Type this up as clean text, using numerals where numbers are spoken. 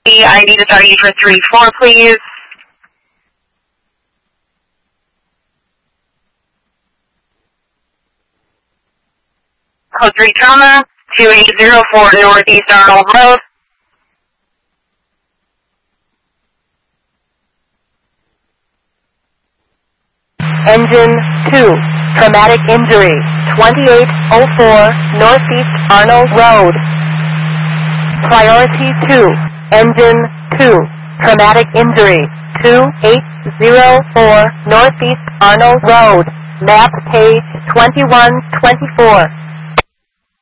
emergency. I need to start you for 3-4, please. Code 3 trauma, 2804 Northeast Arnold Road. Engine 2, traumatic injury, 2804 Northeast Arnold Road. Priority 2, Engine 2, traumatic injury, 2804 Northeast Arnold Road. Map page 2124.